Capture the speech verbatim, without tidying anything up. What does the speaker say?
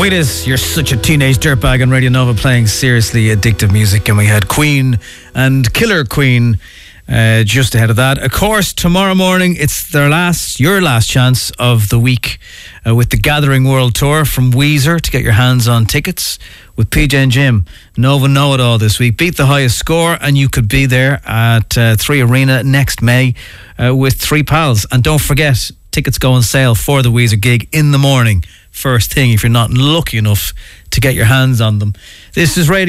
Wheatus, You're Such a Teenage Dirtbag on Radio Nova, playing seriously addictive music. And we had Queen and Killer Queen uh, just ahead of that. Of course, tomorrow morning, it's their last, your last chance of the week uh, with the Gathering World Tour from Weezer to get your hands on tickets with P J and Jim. Nova Know It All this week. Beat the highest score and you could be there at uh, Three Arena next May uh, with three pals. And don't forget, tickets go on sale for the Weezer gig in the morning, first thing, if you're not lucky enough to get your hands on them. This is Radio